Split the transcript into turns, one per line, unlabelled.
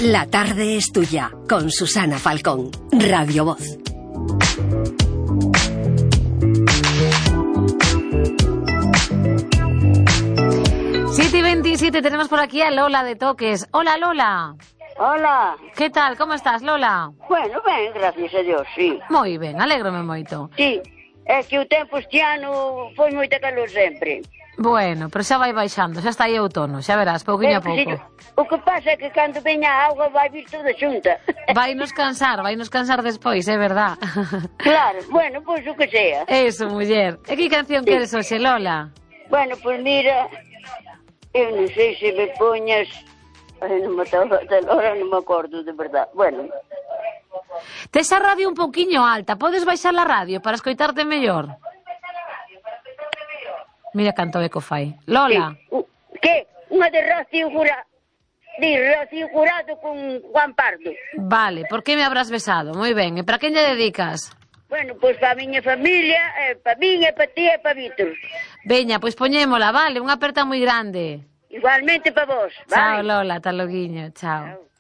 La tarde es tuya, con Susana Falcón, Radio Voz.
Siete y 27, tenemos por aquí a Lola de Toques. Hola, Lola.
Hola.
Que tal? Como estás, Lola?
Bueno, ben, gracias a Dios, sí.
Moi ben, alégrome moito.
Sí, é que o tempo este ano foi moita calor sempre.
Bueno, pero xa vai baixando, xa está aí outono, xa verás, pouquinho a pouco.
Sí, o que pasa é que cando veña a auga vai vir toda xunta.
Vai nos cansar despois, é verdad.
Claro, bueno, pois o que sea.
Eso, muller. E que canción queres hoxe, Lola?
Bueno, pois mira, eu non sei se me poñas... Ai, non me ahora non me acordo, de verdad. Bueno.
Tes a radio un pouquiño alta, podes baixar a radio para escoitarte mellor? Mira canto eco fai. Lola.
Sí. Que? Unha de Rocío Jurado. De Rocío Jurado con Juan Pardo.
Vale, por que me habrás besado? Moi ben, e para quen lle dedicas?
Bueno, pois para a miña familia, para min e para ti e para Víctor.
Veña, pois poñémola, vale, unha aperta moi grande.
Igualmente para vos, vale?
Chao, Lola, ata loguiño, chao.